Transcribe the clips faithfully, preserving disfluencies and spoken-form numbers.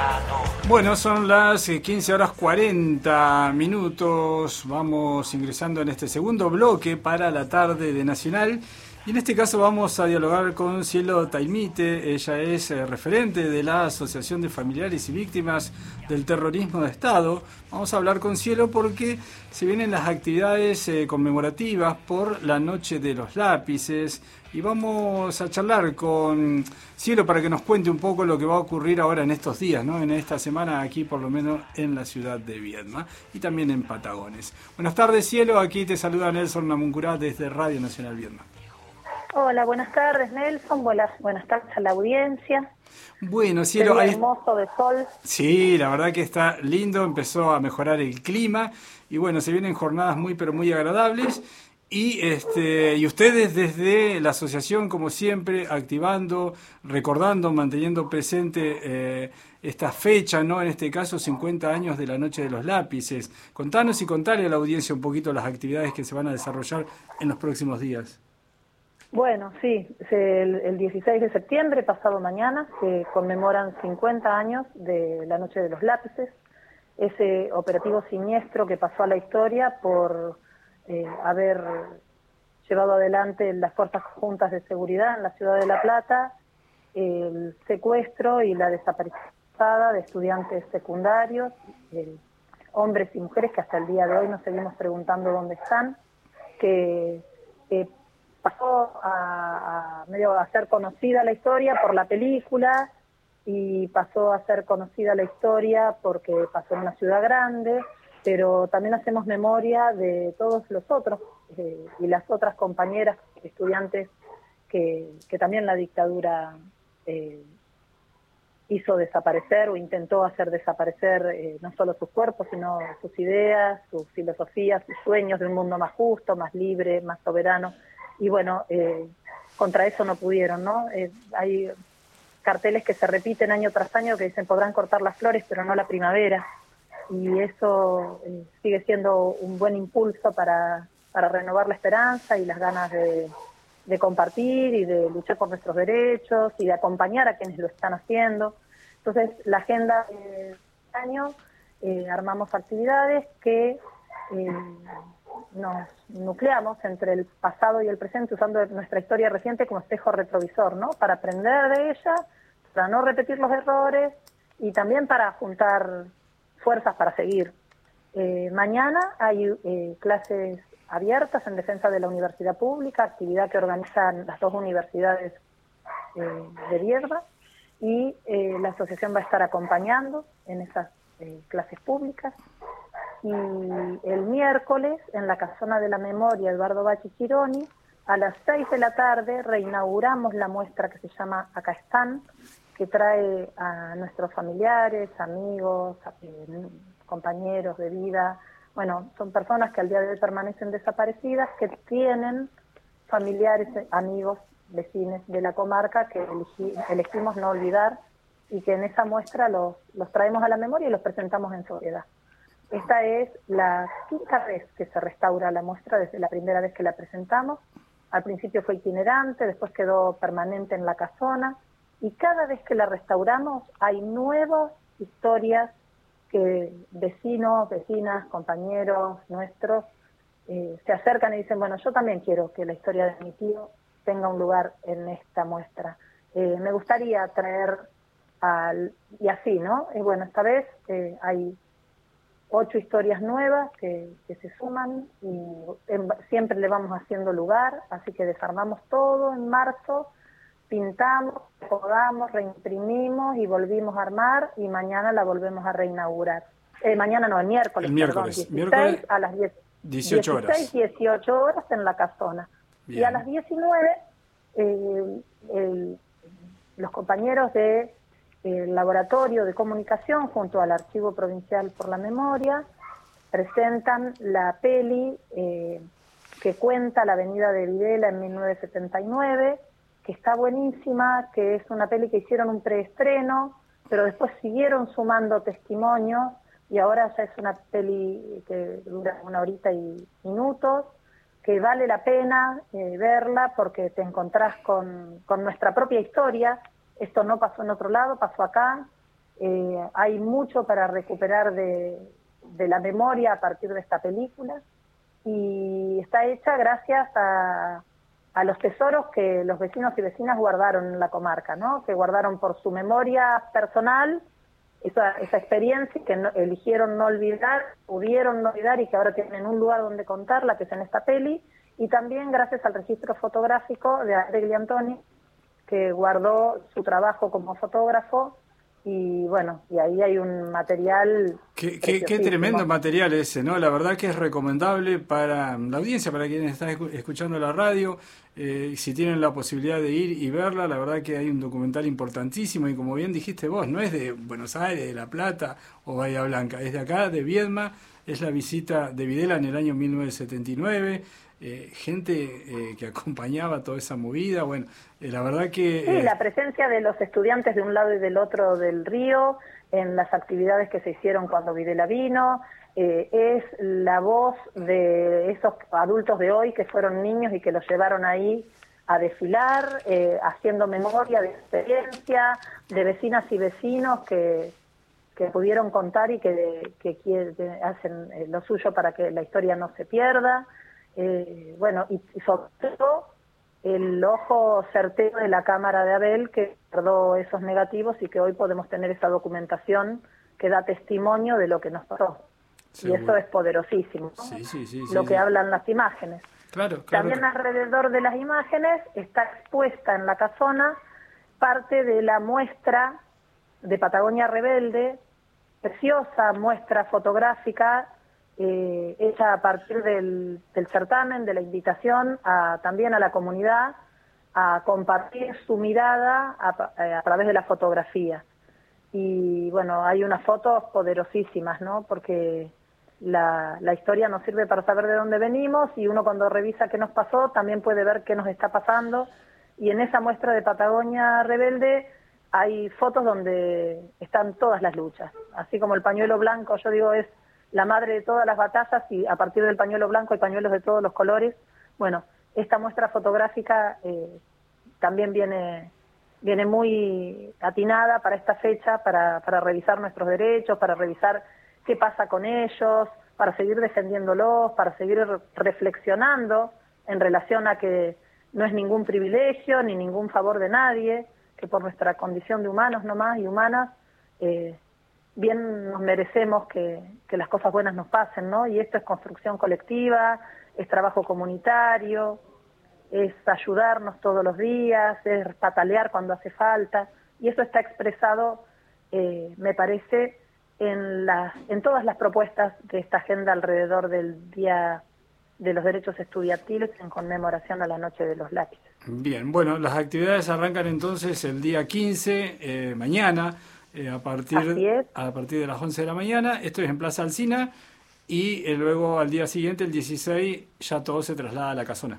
Bueno, son las quince horas cuarenta minutos. Vamos ingresando en este segundo bloque para la tarde de Nacional. Y en este caso vamos a dialogar con Cielo Taimite. Ella es eh, referente de la Asociación de Familiares y Víctimas del Terrorismo de Estado. Vamos a hablar con Cielo porque se vienen las actividades eh, conmemorativas por la Noche de los Lápices. Y vamos a charlar con Cielo para que nos cuente un poco lo que va a ocurrir ahora en estos días, ¿no? En esta semana aquí, por lo menos en la ciudad de Viedma y también en Patagones. Buenas tardes, Cielo. Aquí te saluda Nelson Namuncurá desde Radio Nacional Viedma. Hola, buenas tardes, Nelson. Buenas, buenas tardes a la audiencia. Bueno, Cielo, Qué hay... hermoso de sol. Sí, la verdad que está lindo, empezó a mejorar el clima y bueno, se vienen jornadas muy pero muy agradables y este y ustedes desde la asociación, como siempre, activando, recordando, manteniendo presente eh, esta fecha, ¿no? En este caso, cincuenta años de la Noche de los Lápices. Contanos y contale a la audiencia un poquito las actividades que se van a desarrollar en los próximos días. Bueno, sí, el, el dieciséis de septiembre, pasado mañana, se conmemoran cincuenta años de la Noche de los Lápices, ese operativo siniestro que pasó a la historia por eh, haber llevado adelante las fuerzas juntas de seguridad en la ciudad de La Plata, el secuestro y la desaparición de estudiantes secundarios, eh, hombres y mujeres que hasta el día de hoy nos seguimos preguntando dónde están, que eh, pasó a, a medio a ser conocida la historia por la película y pasó a ser conocida la historia porque pasó en una ciudad grande, pero también hacemos memoria de todos los otros eh, y las otras compañeras estudiantes que, que también la dictadura eh, hizo desaparecer o intentó hacer desaparecer eh, no solo sus cuerpos, sino sus ideas, sus filosofías, sus sueños de un mundo más justo, más libre, más soberano. Y bueno, eh, contra eso no pudieron, ¿no? Eh, hay carteles que se repiten año tras año que dicen podrán cortar las flores, pero no la primavera. Y eso eh, sigue siendo un buen impulso para, para renovar la esperanza y las ganas de, de compartir y de luchar por nuestros derechos y de acompañar a quienes lo están haciendo. Entonces, la agenda de este año eh, armamos actividades que... Eh, nos nucleamos entre el pasado y el presente usando nuestra historia reciente como espejo retrovisor, ¿no? Para aprender de ella, para no repetir los errores y también para juntar fuerzas para seguir. Eh, mañana hay eh, clases abiertas en defensa de la universidad pública, actividad que organizan las dos universidades eh, de Viedma y eh, la asociación va a estar acompañando en esas eh, clases públicas. Y el miércoles, en la Casona de la Memoria Eduardo Bachi Chironi, a las seis de la tarde reinauguramos la muestra que se llama Acá están, que trae a nuestros familiares, amigos, eh, compañeros de vida. Bueno, son personas que al día de hoy permanecen desaparecidas, que tienen familiares, amigos, vecinos de la comarca que elegí, elegimos no olvidar y que en esa muestra los, los traemos a la memoria y los presentamos en sociedad. Esta es la quinta vez que se restaura la muestra desde la primera vez que la presentamos. Al principio fue itinerante, después quedó permanente en la casona y cada vez que la restauramos hay nuevas historias que vecinos, vecinas, compañeros nuestros eh, se acercan y dicen, bueno, yo también quiero que la historia de mi tío tenga un lugar en esta muestra. Eh, me gustaría traer al... y así, ¿no? Y bueno, esta vez eh, hay ocho historias nuevas que, que se suman y en, siempre le vamos haciendo lugar, así que desarmamos todo en marzo, pintamos, podamos, reimprimimos y volvimos a armar y mañana la volvemos a reinaugurar. Eh, mañana no, el miércoles, el miércoles, perdón, dieciséis miércoles a las diez, dieciocho horas. dieciséis, dieciocho horas en la casona. Bien. Y a las diecinueve eh, el, los compañeros de el Laboratorio de Comunicación junto al Archivo Provincial por la Memoria presentan la peli eh, que cuenta la Avenida de Videla en mil novecientos setenta y nueve, que está buenísima, que es una peli que hicieron un preestreno, pero después siguieron sumando testimonios y ahora ya es una peli que dura una horita y minutos, que vale la pena eh, verla porque te encontrás con, con nuestra propia historia. Esto no pasó en otro lado, pasó acá, Eh, hay mucho para recuperar de, de la memoria a partir de esta película y está hecha gracias a, a los tesoros que los vecinos y vecinas guardaron en la comarca, ¿no? Que guardaron por su memoria personal esa, esa experiencia que no, eligieron no olvidar, pudieron no olvidar y que ahora tienen un lugar donde contarla, que es en esta peli, y también gracias al registro fotográfico de Adegli Antoni, que guardó su trabajo como fotógrafo. Y bueno, y ahí hay un material... Qué, qué, qué tremendo material ese, ¿no? La verdad que es recomendable para la audiencia, para quienes están escuchando la radio, eh, si tienen la posibilidad de ir y verla, la verdad que hay un documental importantísimo y como bien dijiste vos, no es de Buenos Aires, de La Plata o Bahía Blanca, es de acá, de Viedma, es la visita de Videla en el año mil novecientos setenta y nueve, eh, gente eh, que acompañaba toda esa movida, bueno, eh, la verdad que... Sí, eh, la presencia de los estudiantes de un lado y del otro del río, en las actividades que se hicieron cuando Videla vino, eh, es la voz de esos adultos de hoy que fueron niños y que los llevaron ahí a desfilar, eh, haciendo memoria de experiencia, de vecinas y vecinos que, que pudieron contar y que, que, que hacen lo suyo para que la historia no se pierda. Eh, bueno, y, y sobre todo el ojo certero de la cámara de Abel que guardó esos negativos y que hoy podemos tener esa documentación que da testimonio de lo que nos pasó. Seguro. Y eso es poderosísimo, ¿no? Sí, sí, sí, lo sí, que sí. hablan las imágenes. Claro, claro. También alrededor de las imágenes está expuesta en la casona parte de la muestra de Patagonia Rebelde, preciosa muestra fotográfica Eh, hecha a partir del, del certamen, de la invitación a, también a la comunidad a compartir su mirada a, a través de la fotografía. Y bueno, hay unas fotos poderosísimas, ¿no? Porque la, la historia nos sirve para saber de dónde venimos y uno cuando revisa qué nos pasó también puede ver qué nos está pasando. Y en esa muestra de Patagonia Rebelde hay fotos donde están todas las luchas. Así como el pañuelo blanco, yo digo, es la madre de todas las batallas y a partir del pañuelo blanco hay pañuelos de todos los colores. Bueno, esta muestra fotográfica eh, también viene, viene muy atinada para esta fecha, para, para revisar nuestros derechos, para revisar qué pasa con ellos, para seguir defendiéndolos, para seguir reflexionando en relación a que no es ningún privilegio ni ningún favor de nadie, que por nuestra condición de humanos nomás y humanas, eh, bien nos merecemos que, que las cosas buenas nos pasen, ¿no? Y esto es construcción colectiva, es trabajo comunitario, es ayudarnos todos los días, es patalear cuando hace falta, y eso está expresado, eh, me parece, en, las, en todas las propuestas de esta agenda alrededor del Día de los Derechos Estudiantiles en conmemoración a la Noche de los Lápices. Bien, bueno, las actividades arrancan entonces el día quince, eh, mañana, Eh, a partir a partir de las once de la mañana. Esto es en Plaza Alsina y eh, luego al día siguiente, el dieciséis, ya todo se traslada a la casona.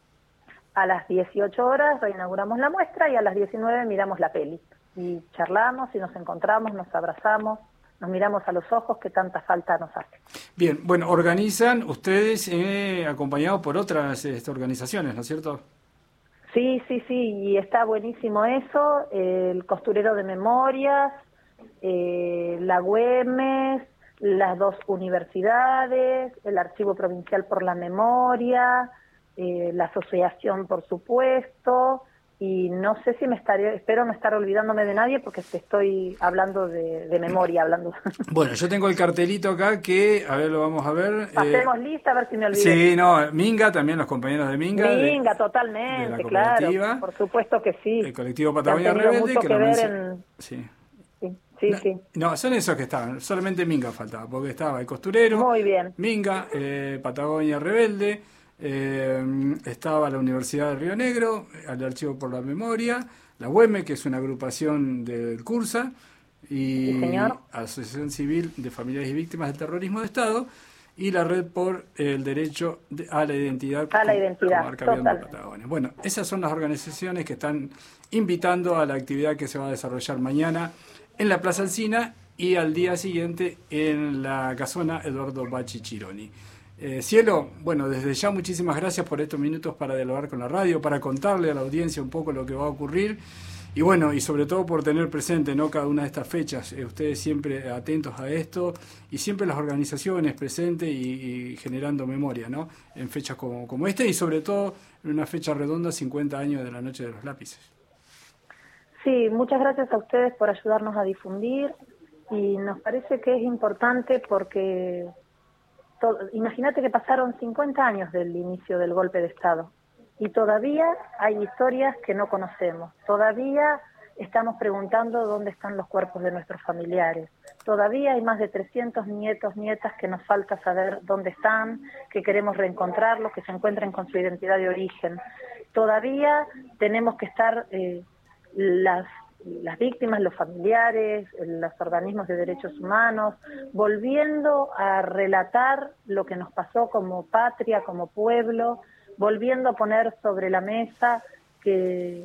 A las dieciocho horas reinauguramos la muestra y a las diecinueve miramos la peli y charlamos y nos encontramos, nos abrazamos, nos miramos a los ojos que tanta falta nos hace. Bien, bueno, organizan ustedes eh, acompañados por otras este, organizaciones, ¿no es cierto? Sí, sí, sí, y está buenísimo eso, eh, el Costurero de Memorias, eh, la Güemes, las dos universidades, el Archivo Provincial por la Memoria, eh, la asociación, por supuesto, y no sé si me estaré, espero no estar olvidándome de nadie porque te estoy hablando de, de memoria, hablando. Bueno, yo tengo el cartelito acá que, a ver, lo vamos a ver. Hacemos eh, lista, a ver si me olvidé. Sí, no, Minga, también los compañeros de Minga. Minga, de, totalmente, de la claro, por supuesto que sí. El colectivo Patagonia que Rebelde. Que que lo ver menc- en... Sí. Sí, sí, no, sí. No, son esos que estaban, solamente Minga faltaba, porque estaba el Costurero, Muy bien. Minga, eh, Patagonia Rebelde, eh, estaba la Universidad de Río Negro, el Archivo por la Memoria, la Güeme, que es una agrupación del CURSA, y sí, Asociación Civil de Familiares y Víctimas del Terrorismo de Estado, y la Red por el Derecho de, a la Identidad, a la identidad Comarca Viedma Patagonia. Bueno, esas son las organizaciones que están invitando a la actividad que se va a desarrollar mañana en la Plaza Alsina y al día siguiente en la casona Eduardo Bachi Chironi. Eh, Cielo, bueno, desde ya muchísimas gracias por estos minutos para dialogar con la radio, para contarle a la audiencia un poco lo que va a ocurrir Y bueno, y sobre todo por tener presente, ¿no?, cada una de estas fechas, eh, ustedes siempre atentos a esto y siempre las organizaciones presentes y, y generando memoria, ¿no?, en fechas como, como esta y sobre todo en una fecha redonda, cincuenta años de la Noche de los Lápices. Sí, muchas gracias a ustedes por ayudarnos a difundir y nos parece que es importante porque todo, imagínate que pasaron cincuenta años del inicio del golpe de Estado y todavía hay historias que no conocemos, todavía estamos preguntando dónde están los cuerpos de nuestros familiares, todavía hay más de trescientos nietos, nietas que nos falta saber dónde están, que queremos reencontrarlos, que se encuentren con su identidad de origen, todavía tenemos que estar... Eh, Las, las víctimas, los familiares, los organismos de derechos humanos, volviendo a relatar lo que nos pasó como patria, como pueblo, volviendo a poner sobre la mesa que,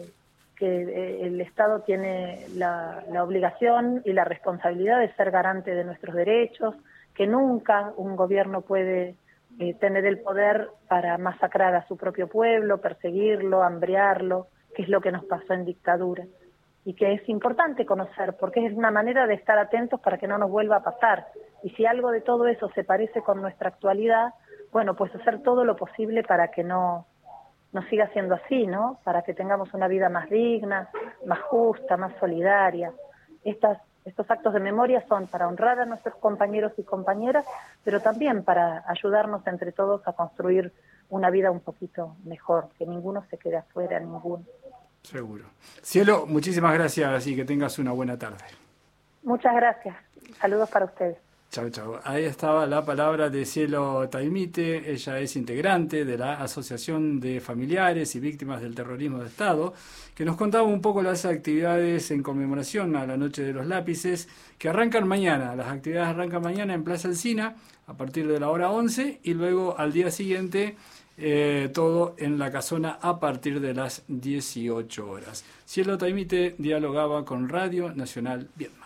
que el Estado tiene la, la obligación y la responsabilidad de ser garante de nuestros derechos, que nunca un gobierno puede eh, tener el poder para masacrar a su propio pueblo, perseguirlo, hambriarlo, que es lo que nos pasó en dictadura, y que es importante conocer, porque es una manera de estar atentos para que no nos vuelva a pasar. Y si algo de todo eso se parece con nuestra actualidad, bueno, pues hacer todo lo posible para que no, no siga siendo así, ¿no? Para que tengamos una vida más digna, más justa, más solidaria. Estas, estos actos de memoria son para honrar a nuestros compañeros y compañeras, pero también para ayudarnos entre todos a construir una vida un poquito mejor, que ninguno se quede afuera, ninguno. Seguro. Cielo, muchísimas gracias y que tengas una buena tarde. Muchas gracias. Saludos para ustedes. Chau, chau. Ahí estaba la palabra de Cielo Taimite. Ella es integrante de la Asociación de Familiares y Víctimas del Terrorismo de Estado, que nos contaba un poco las actividades en conmemoración a la Noche de los Lápices, que arrancan mañana. Las actividades arrancan mañana en Plaza Alsina a partir de la hora once y luego al día siguiente eh, todo en la casona a partir de las dieciocho horas. Cielo Taimite dialogaba con Radio Nacional Vietma.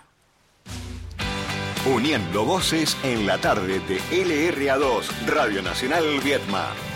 Uniendo voces en la tarde de L R A dos, Radio Nacional Vietma.